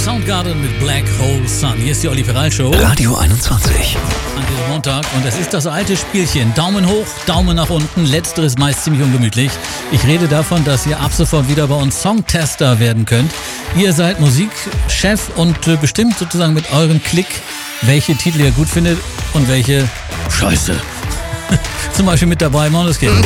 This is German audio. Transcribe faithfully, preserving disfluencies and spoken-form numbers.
Soundgarden mit Black Hole Sun. Hier ist die Olli Ferrari Show. Radio einundzwanzig. An diesem Montag. Und es ist das alte Spielchen. Daumen hoch, Daumen nach unten. Letzteres meist ziemlich ungemütlich. Ich rede davon, dass ihr ab sofort wieder bei uns Songtester werden könnt. Ihr seid Musikchef und äh, bestimmt sozusagen mit eurem Klick, welche Titel ihr gut findet und welche Scheiße. Zum Beispiel mit dabei Måneskin.